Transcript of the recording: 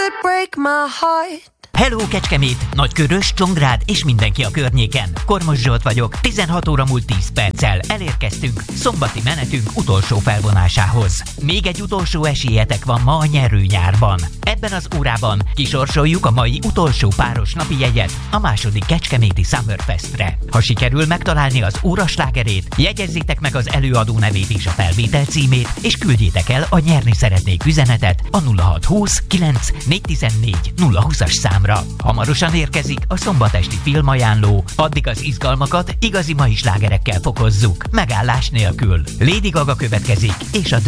would break my heart. Hello Kecskemét, Nagykörös, Csongrád és mindenki a környéken. Kormos Zsolt vagyok, 16 óra múlt 10 perccel elérkeztünk szombati menetünk utolsó felvonásához. Még egy utolsó esélyetek van ma a nyerőnyárban. Ebben az órában kisorsoljuk a mai utolsó páros napi jegyet a második kecskeméti Summerfestre. Ha sikerül megtalálni az óra slágerét, jegyezzétek meg az előadó nevét és a felvétel címét, és küldjétek el a nyerni szeretnék üzenetet a 0620 9 414 020-as számra. Hamarosan érkezik a szombatesti filmajánló, addig az izgalmakat igazi mai slágerekkel fokozzuk, megállás nélkül. Lady Gaga következik, és a